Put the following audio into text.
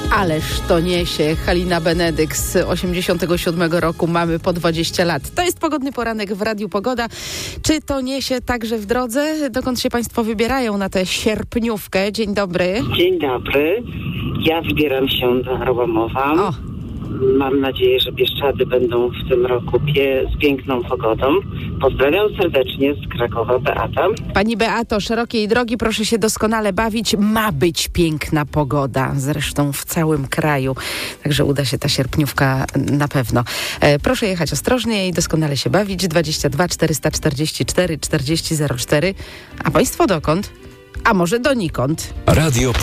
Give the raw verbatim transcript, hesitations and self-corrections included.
Ależ to niesie. Halina Benedyk z osiemdziesiątego siódmego roku, mamy po dwadzieścia lat. To jest Pogodny Poranek w Radiu Pogoda. Czy to niesie także w drodze? Dokąd się Państwo wybierają na tę sierpniówkę? Dzień dobry. Dzień dobry. Ja wybieram się do Rałamowa. O. Mam nadzieję, że Bieszczady będą w tym roku pie- z piękną pogodą. Pozdrawiam serdecznie z Krakowa, Beata. Pani Beato, szerokiej drogi, proszę się doskonale bawić. Ma być piękna pogoda, zresztą w całym kraju. Także uda się ta sierpniówka na pewno. E, proszę jechać ostrożnie i doskonale się bawić. dwadzieścia dwa czterysta czterdzieści cztery czterdzieści zero cztery. A Państwo dokąd? A może donikąd? Radio